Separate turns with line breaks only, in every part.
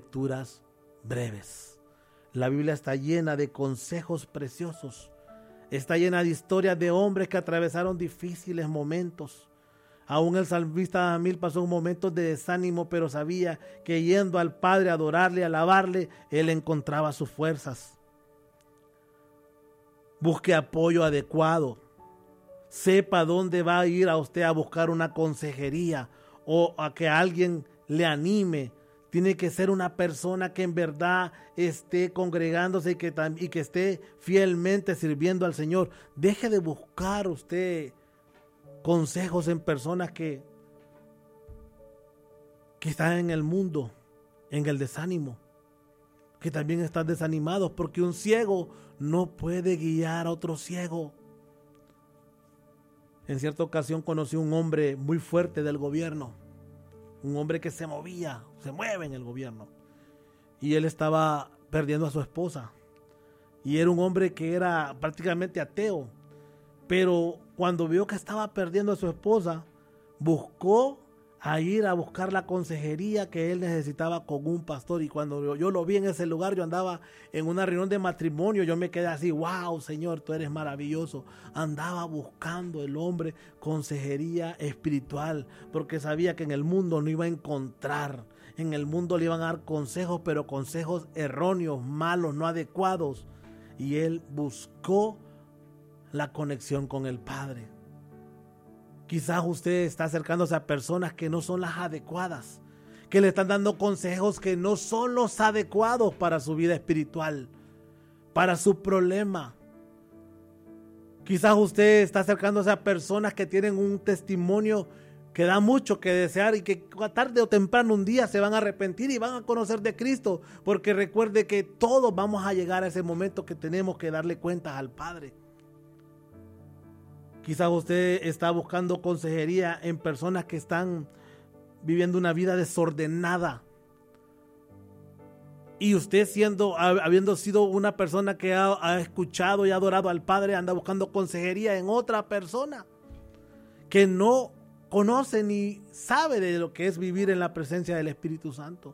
lecturas breves. La Biblia está llena de consejos preciosos. Está llena de historias de hombres que atravesaron difíciles momentos. Aún el salmista David pasó momentos de desánimo, pero sabía que yendo al Padre a adorarle, a alabarle, él encontraba sus fuerzas. Busque apoyo adecuado. Sepa dónde va a ir a usted a buscar una consejería o a que alguien le anime. Tiene que ser una persona que en verdad esté congregándose y que esté fielmente sirviendo al Señor. Deje de buscar usted consejos en personas que están en el mundo, en el desánimo, que también están desanimados, porque un ciego no puede guiar a otro ciego. En cierta ocasión conocí un hombre muy fuerte del gobierno, un hombre que se mueve en el gobierno, y él estaba perdiendo a su esposa, y era un hombre que era prácticamente ateo, pero cuando vio que estaba perdiendo a su esposa, buscó a ir a buscar la consejería que él necesitaba con un pastor. Y cuando yo lo vi en ese lugar, yo andaba en una reunión de matrimonio, yo me quedé así, wow, Señor, tú eres maravilloso. Andaba buscando el hombre consejería espiritual, porque sabía que en el mundo no iba a encontrar. En el mundo le iban a dar consejos, pero consejos erróneos, malos, no adecuados. Y él buscó la conexión con el Padre. Quizás usted está acercándose a personas que no son las adecuadas, que le están dando consejos que no son los adecuados para su vida espiritual, para su problema. Quizás usted está acercándose a personas que tienen un testimonio que da mucho que desear y que tarde o temprano un día se van a arrepentir y van a conocer de Cristo, porque recuerde que todos vamos a llegar a ese momento que tenemos que darle cuentas al Padre. Quizás usted está buscando consejería en personas que están viviendo una vida desordenada. Y usted habiendo sido una persona que ha escuchado y adorado al Padre, anda buscando consejería en otra persona que no conoce ni sabe de lo que es vivir en la presencia del Espíritu Santo.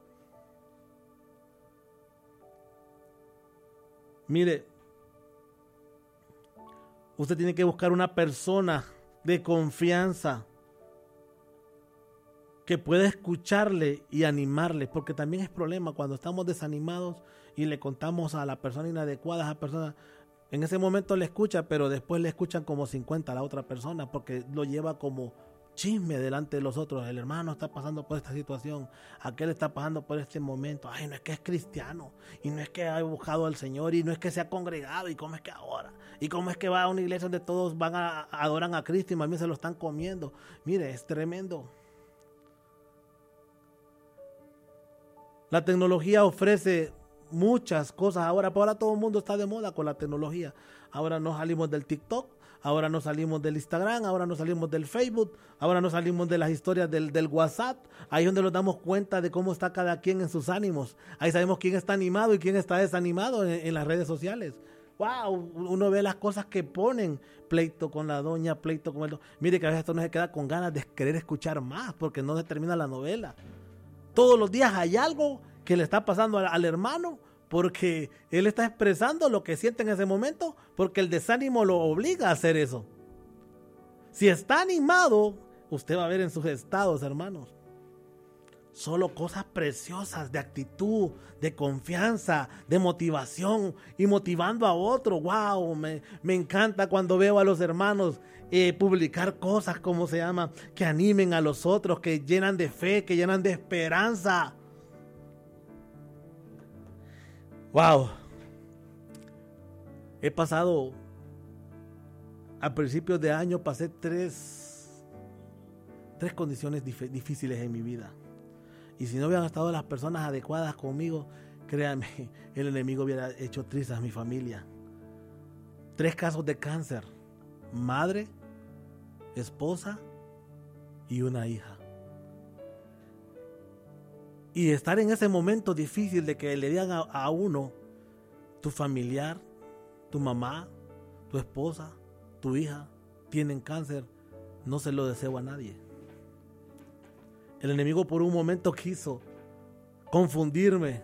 Mire, usted tiene que buscar una persona de confianza que pueda escucharle y animarle, porque también es problema cuando estamos desanimados y le contamos a la persona inadecuada, a esa persona, en ese momento le escucha, pero después le escuchan como 50 a la otra persona, porque lo lleva como chisme delante de los otros. El hermano está pasando por esta situación, aquel está pasando por este momento. Ay, no es que es cristiano, y no es que ha buscado al Señor, y no es que se ha congregado, y cómo es que ahora, y cómo es que va a una iglesia donde todos adoran a Cristo y más bien se lo están comiendo. Mire, es tremendo. La tecnología ofrece muchas cosas ahora, pero ahora todo el mundo está de moda con la tecnología. Ahora nos salimos del TikTok, ahora nos salimos del Instagram, ahora nos salimos del Facebook, ahora nos salimos de las historias del WhatsApp. Ahí es donde nos damos cuenta de cómo está cada quien en sus ánimos. Ahí sabemos quién está animado y quién está desanimado en las redes sociales. Wow, uno ve las cosas que ponen, pleito con la doña, pleito con el... Mire que a veces esto no se queda con ganas de querer escuchar más porque no se termina la novela. Todos los días hay algo que le está pasando al hermano porque él está expresando lo que siente en ese momento, porque el desánimo lo obliga a hacer eso. Si está animado, usted va a ver en sus estados, hermanos, solo cosas preciosas de actitud, de confianza, de motivación y motivando a otro. Wow, me encanta cuando veo a los hermanos publicar cosas, como se llama, que animen a los otros, que llenan de fe, que llenan de esperanza. Wow. He pasado, a principios de año, pasé tres condiciones difíciles en mi vida. Y si no hubieran estado las personas adecuadas conmigo, créanme, el enemigo hubiera hecho trizas a mi familia. 3 casos de cáncer: madre, esposa y una hija. Y estar en ese momento difícil de que le digan a uno, tu familiar, tu mamá, tu esposa, tu hija tienen cáncer, no se lo deseo a nadie. El enemigo por un momento quiso confundirme,